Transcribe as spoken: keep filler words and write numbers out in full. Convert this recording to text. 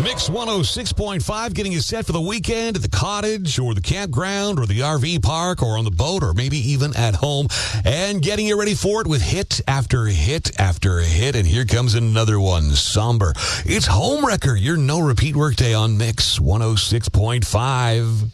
Mix one oh six point five getting you set for the weekend at the cottage or the campground or the R V park or on the boat or maybe even at home, and getting you ready for it with hit after hit after hit. And here comes another one, somber. It's Homewrecker, your no repeat workday on Mix one oh six point five.